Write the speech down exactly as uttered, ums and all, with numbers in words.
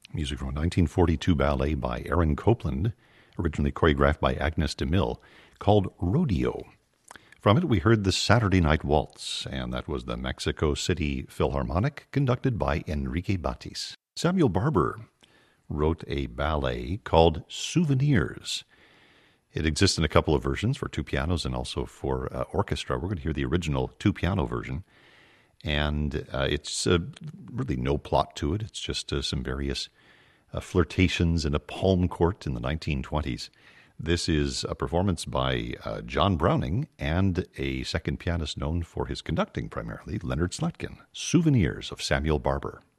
Music from a nineteen forty-two ballet by Aaron Copland, originally choreographed by Agnes de Mille, called Rodeo. From it, we heard the Saturday Night Waltz, and that was the Mexico City Philharmonic, conducted by Enrique Batis. Samuel Barber wrote a ballet called Souvenirs. It exists in a couple of versions for two pianos and also for uh, orchestra. We're going to hear the original two-piano version. And uh, it's uh, really no plot to it. It's just uh, some various uh, flirtations in a palm court in the nineteen twenties. This is a performance by uh, John Browning and a second pianist known for his conducting primarily, Leonard Slatkin. Souvenirs of Samuel Barber.